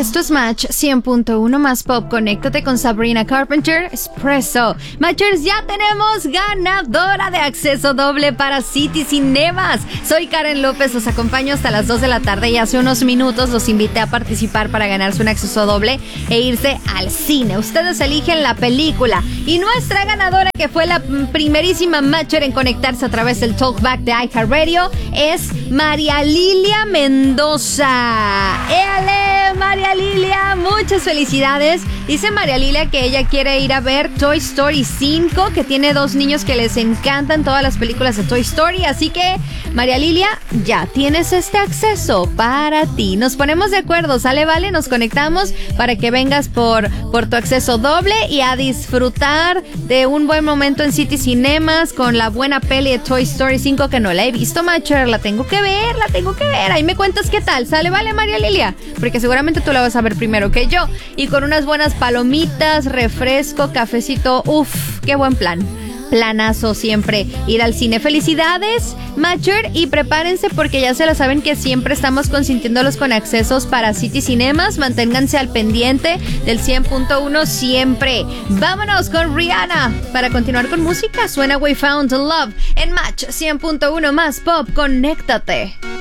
Esto es Match 100.1 más pop. Conéctate con Sabrina Carpenter, Espresso. Matchers, ya tenemos ganadora de acceso doble para City Cinemas. Soy Karen López, los acompaño hasta las 2 de la tarde y hace unos minutos los invité a participar para ganarse un acceso doble e irse al cine. Ustedes eligen la película y nuestra ganadora, que fue la primerísima Matcher en conectarse a través del Talkback de iHeartRadio, es María Lilia Mendoza. ¡Éale, María Lilia! Muchas felicidades. Dice María Lilia que ella quiere ir a ver Toy Story 5, que tiene 2 niños que les encantan todas las películas de Toy Story. Así que, María Lilia, ya tienes este acceso para ti. Nos ponemos de acuerdo, ¿sale? Vale, nos conectamos para que vengas por tu acceso doble y a disfrutar de un buen momento en City Cinemas con la buena peli de Toy Story 5, que no la he visto, Matcher. La tengo que ver. Ahí me cuentas qué tal. ¿Sale? Vale, María Lilia, porque seguramente tú la vas a ver primero que yo. Y con unas buenas palomitas, refresco, cafecito. Uf, qué buen plan. Planazo siempre ir al cine. Felicidades, Matcher, y prepárense porque ya se la saben que siempre estamos consintiéndolos con accesos para City Cinemas. Manténganse al pendiente del 100.1 siempre. Vámonos con Rihanna para continuar con música. Suena We Found Love en Match 100.1 más pop. Conéctate.